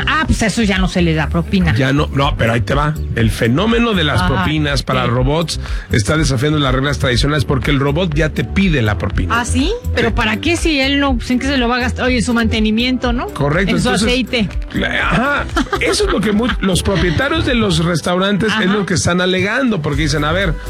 Pues eso ya no se le da propina. Ya no, pero ahí te va. El fenómeno de las propinas para robots está desafiando las reglas tradicionales porque el robot ya te pide la propina. ¿Ah, sí? ¿Pero para qué si él no, sin que se lo va a gastar? Oye, su mantenimiento, ¿no? Correcto. En su aceite. Ajá. Eso es lo que los propietarios de los restaurantes es lo que están alegando, porque dicen, a ver,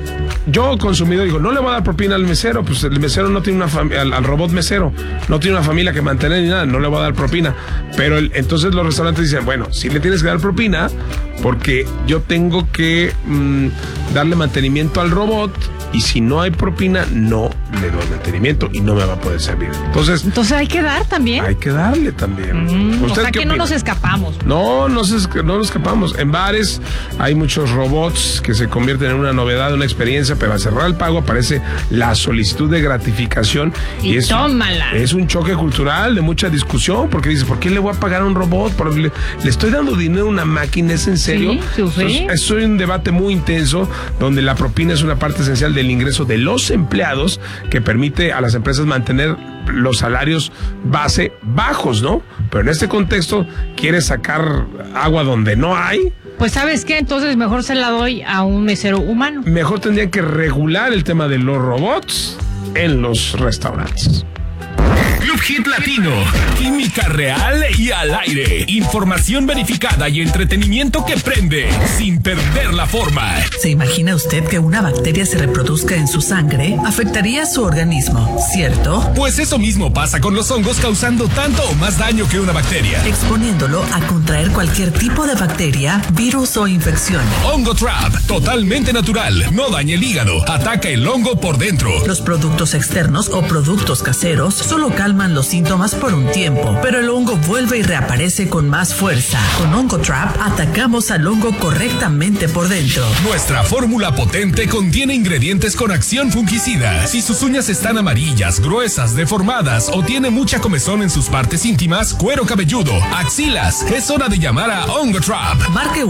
yo consumidor digo, no le voy a dar propina al mesero, pues el mesero no tiene una familia, al robot mesero, no tiene una familia que mantener ni nada, no le voy a dar propina. Pero entonces los restaurantes dicen, bueno, sí le tienes que dar propina porque yo tengo que darle mantenimiento al robot y si no hay propina, no le doy mantenimiento y no me va a poder servir. Entonces hay que dar también. Hay que darle también. O sea que no nos escapamos. No nos escapamos. En bares hay muchos robots que se convierten en una novedad, una experiencia, pero al cerrar el pago aparece la solicitud de gratificación y tómala. Es un choque cultural de mucha discusión porque dices, ¿por qué le voy a pagar a un robot? Le estoy dando dinero a una máquina, ¿es en serio? Sí. Es un debate muy intenso donde la propina es una parte esencial del ingreso de los empleados que permite a las empresas mantener los salarios base bajos, ¿no? Pero en este contexto, ¿quieres sacar agua donde no hay? Pues ¿sabes qué? Entonces mejor se la doy a un mesero humano. Mejor tendrían que regular el tema de los robots en los restaurantes. Club Hit Latino, química real y al aire, información verificada y entretenimiento que prende sin perder la forma. ¿Se imagina usted que una bacteria se reproduzca en su sangre? Afectaría a su organismo, ¿cierto? Pues eso mismo pasa con los hongos, causando tanto o más daño que una bacteria, exponiéndolo a contraer cualquier tipo de bacteria, virus o infección. Hongo Trap, totalmente natural, no daña el hígado, ataca el hongo por dentro. Los productos externos o productos caseros solo calman los síntomas por un tiempo, pero el hongo vuelve y reaparece con más fuerza. Con Hongo Trap atacamos al hongo correctamente por dentro. Nuestra fórmula potente contiene ingredientes con acción fungicida. Si sus uñas están amarillas, gruesas, deformadas o tiene mucha comezón en sus partes íntimas, cuero cabelludo, axilas, es hora de llamar a Hongo Trap. Marque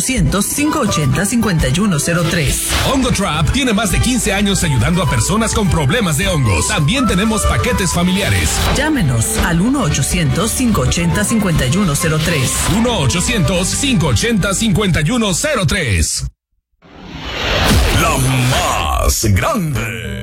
1-800-580-5103. Hongo Trap tiene más de 15 años ayudando a personas con problemas de hongos. También tenemos paquetes familiares. Llámenos al 1-800-580-5103. 1-800-580-5103. La más grande.